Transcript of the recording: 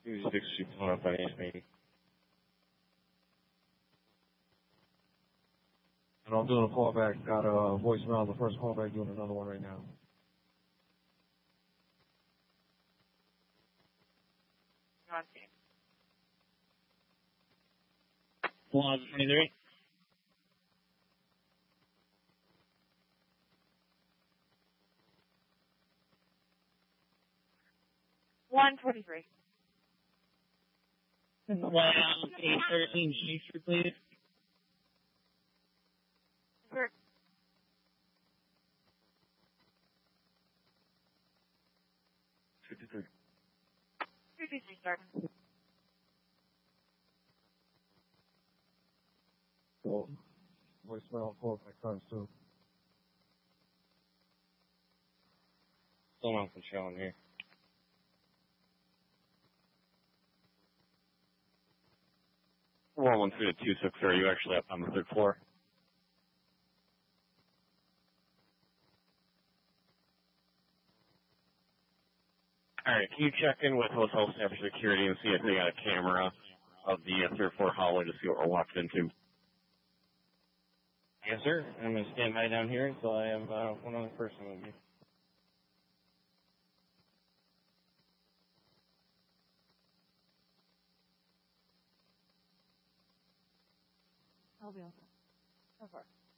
2-6 coming up on maybe. And I'm doing a callback. Got a voicemail on the first callback, doing another one right now. Plaza 23. $123. Wow, 813 G Street, please. Sure. $53. 223 starting. So, voicemail, callback times too. Still not showing here. One 3 to 26. Are you actually up on the third floor? All right. Can you check in with hotel staff security and see if they got a camera of the third floor hallway to see what we're walked into? Yes, sir. I'm going to stand by down here until I have one other person with me. I'll be on. So far.